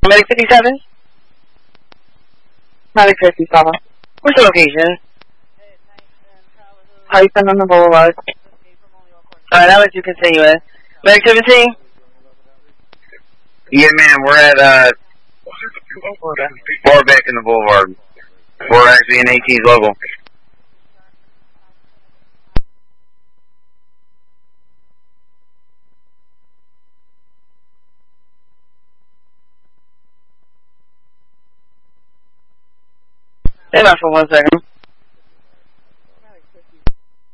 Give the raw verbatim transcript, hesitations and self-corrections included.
Medic fifty-seven? Medic fifty-seven. What's the location? Hyphen on the boulevard. Alright, I'll let you continue it. Medic seventeen? Yeah, man, we're at, uh, far back in the boulevard. We're actually in eighteen's local. Stay back for one second.